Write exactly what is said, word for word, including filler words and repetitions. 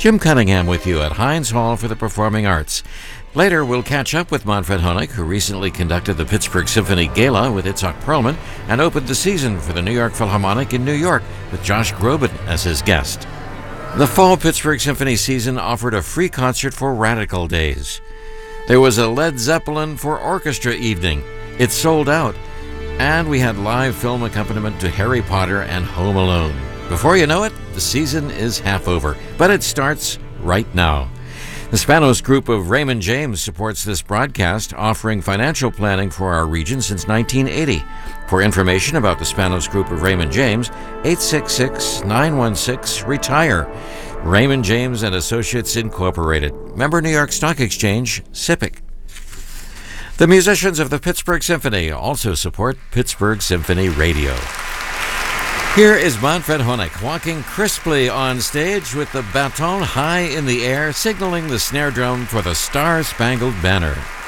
Jim Cunningham with you at Heinz Hall for the Performing Arts. Later, we'll catch up with Manfred Honeck, who recently conducted the Pittsburgh Symphony Gala with Itzhak Perlman and opened the season for the New York Philharmonic in New York with Josh Groban as his guest. The fall Pittsburgh Symphony season offered a free concert for Radical Days. There was a Led Zeppelin for Orchestra evening. It sold out. And we had live film accompaniment to Harry Potter and Home Alone. Before you know it, the season is half over, but it starts right now. The Spanos Group of Raymond James supports this broadcast, offering financial planning for our region since nineteen eighty. For information about the Spanos Group of Raymond James, eight six six, nine one six, RETIRE. Raymond James and Associates Incorporated. Member New York Stock Exchange, SIPC. The musicians of the Pittsburgh Symphony also support Pittsburgh Symphony Radio. Here is Manfred Honeck walking crisply on stage with the baton high in the air, signaling the snare drum for the Star-Spangled Banner.